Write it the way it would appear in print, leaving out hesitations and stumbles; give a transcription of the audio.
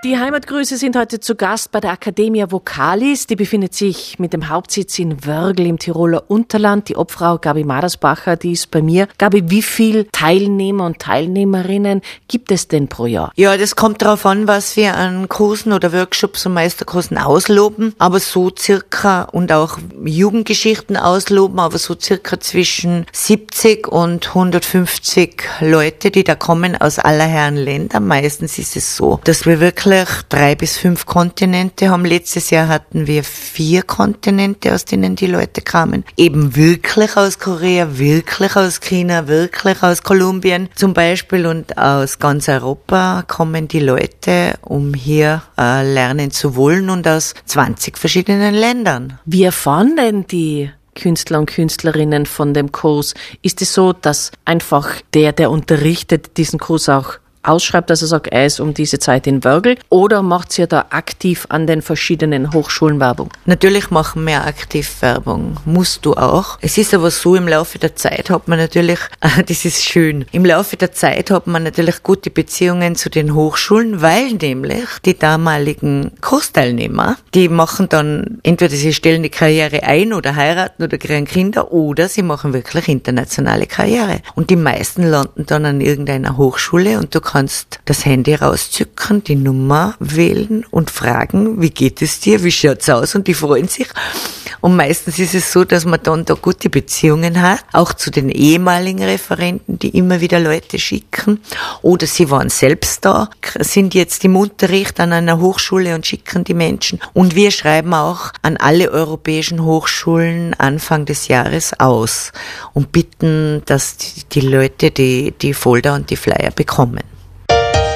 Die Heimatgrüße sind heute zu Gast bei der Academia Vocalis. Die befindet sich mit dem Hauptsitz in Wörgl im Tiroler Unterland. Die Obfrau Gabi Madersbacher, die ist bei mir. Gabi, wie viel Teilnehmer und Teilnehmerinnen gibt es denn pro Jahr? Ja, das kommt darauf an, was wir an Kursen oder Workshops und Meisterkursen ausloben. Aber so circa, und auch Jugendgeschichten ausloben, aber so circa zwischen 70 und 150 Leute, die da kommen aus aller Herren Länder. Meistens ist es so, dass wir wirklich 3 bis 5 Kontinente haben. Letztes Jahr hatten wir 4 Kontinente, aus denen die Leute kamen. Eben wirklich aus Korea, wirklich aus China, wirklich aus Kolumbien zum Beispiel, und aus ganz Europa kommen die Leute, um hier lernen zu wollen, und aus 20 verschiedenen Ländern. Wie erfahren denn die Künstler und Künstlerinnen von dem Kurs? Ist es so, dass einfach der unterrichtet, diesen Kurs auch ausschreibt, dass er sagt, er ist um diese Zeit in Wörgl, oder macht ihr da aktiv an den verschiedenen Hochschulen Werbung? Natürlich machen wir aktiv Werbung. Musst du auch. Es ist aber so, im Laufe der Zeit hat man natürlich, das ist schön, im Laufe der Zeit hat man natürlich gute Beziehungen zu den Hochschulen, weil nämlich die damaligen Kursteilnehmer, die machen dann, entweder sie stellen die Karriere ein oder heiraten oder kriegen Kinder, oder sie machen wirklich internationale Karriere. Und die meisten landen dann an irgendeiner Hochschule, und du kannst das Handy rauszücken, die Nummer wählen und fragen, wie geht es dir, wie schaut's aus, und die freuen sich. Und meistens ist es so, dass man dann da gute Beziehungen hat, auch zu den ehemaligen Referenten, die immer wieder Leute schicken, oder sie waren selbst da, sind jetzt im Unterricht an einer Hochschule und schicken die Menschen. Und wir schreiben auch an alle europäischen Hochschulen Anfang des Jahres aus und bitten, dass die Leute die Folder und die Flyer bekommen.